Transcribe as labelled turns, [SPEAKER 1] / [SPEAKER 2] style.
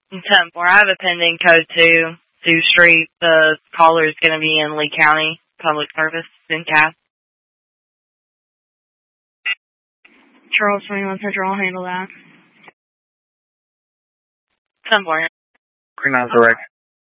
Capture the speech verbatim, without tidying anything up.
[SPEAKER 1] ten four, I have a pending code two, Sioux Street. The caller is going to be in Lee County Public Service in C A S.
[SPEAKER 2] Charles twenty-one Central, I'll handle that.
[SPEAKER 1] ten four.
[SPEAKER 3] Green House direct.